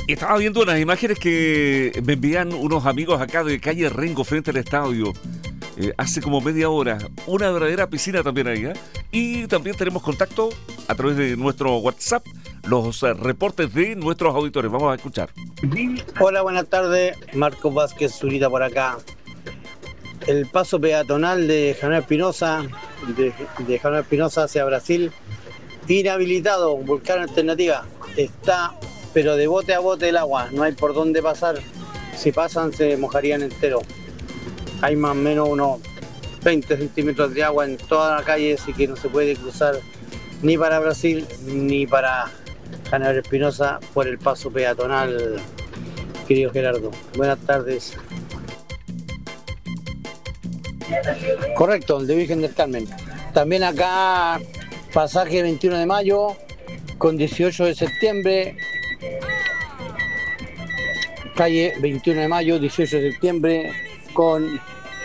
Estaba viendo unas imágenes que me envían unos amigos acá de calle Rengo frente al estadio. Hace como media hora. Una verdadera piscina también ahí, ¿eh? Y también tenemos contacto a través de nuestro WhatsApp, los reportes de nuestros auditores. Vamos a escuchar. Hola, buenas tardes. Marcos Vázquez Zurita por acá. El paso peatonal de General Espinosa, de General Espinosa hacia Brasil, inhabilitado, buscar alternativa. Está, pero de bote a bote el agua, no hay por dónde pasar. Si pasan se mojarían entero. Hay más o menos unos 20 centímetros de agua en toda la calle, así que no se puede cruzar ni para Brasil ni para General Espinosa por el paso peatonal, querido Gerardo. Buenas tardes. Correcto, el de Virgen del Carmen. También acá, pasaje 21 de mayo con 18 de septiembre. Calle 21 de mayo, 18 de septiembre con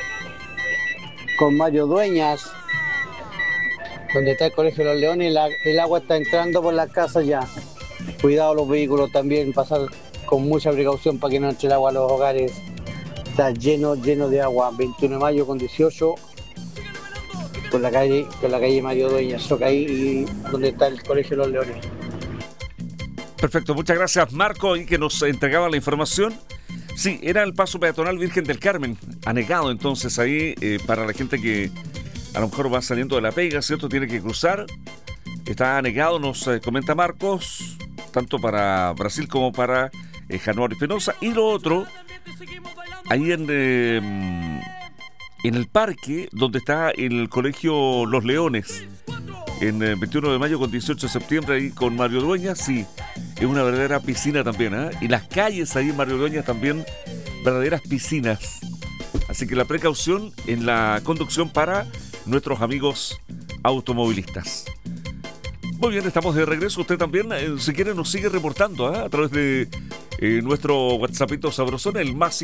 Mario Dueñas, donde está el Colegio de los Leones. El agua está entrando por las casas ya. Cuidado los vehículos también, pasar con mucha precaución para que no entre el agua a los hogares. Está lleno de agua. 21 de mayo con 18 por la calle Mario Dueñas, ahí donde está el Colegio de los Leones. Perfecto, muchas gracias Marco, y que nos entregaba la información. Sí, era el paso peatonal Virgen del Carmen, anegado entonces ahí para la gente que a lo mejor va saliendo de la pega, ¿cierto? Tiene que cruzar. Está anegado, nos comenta Marcos, tanto para Brasil como para General Espinosa. Y lo otro, ahí en el parque donde está el Colegio Los Leones, en 21 de mayo con 18 de septiembre, ahí con Mario Dueñas, sí, es una verdadera piscina también, ¿eh? Y las calles ahí en Mario Dueñas también, verdaderas piscinas. Así que la precaución en la conducción para nuestros amigos automovilistas. Muy bien, estamos de regreso. Usted también, si quiere, nos sigue reportando, ¿eh? A través de nuestro WhatsAppito sabrosón, el más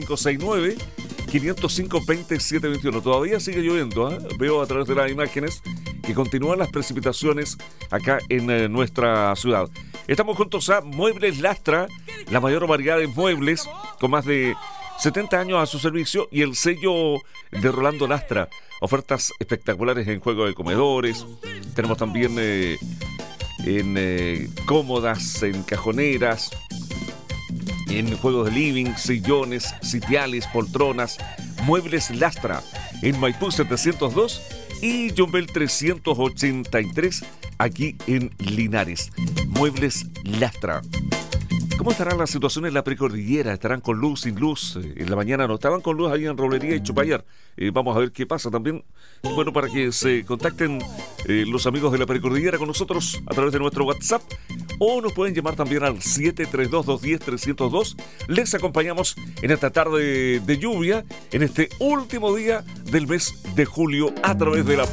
569-505-2721. Todavía sigue lloviendo, ¿eh? Veo a través de las imágenes que continúan las precipitaciones acá en nuestra ciudad. Estamos juntos a Muebles Lastra, la mayor variedad de muebles con más de 70 años a su servicio, y el sello de Rolando Lastra. Ofertas espectaculares en juego de comedores. Tenemos también en cómodas, en cajoneras, en juegos de living, sillones, sitiales, poltronas. Muebles Lastra en Maipú 702 y Yumbel 383 aquí en Linares. Muebles Lastra. ¿Cómo estará la situación en la precordillera? ¿Estarán con luz, sin luz? En la mañana no estaban con luz ahí en Roblería y Chupayar. Vamos a ver qué pasa también. Bueno, para que se contacten los amigos de la precordillera con nosotros a través de nuestro WhatsApp, o nos pueden llamar también al 732-210-302. Les acompañamos en esta tarde de lluvia, en este último día del mes de julio, a través de la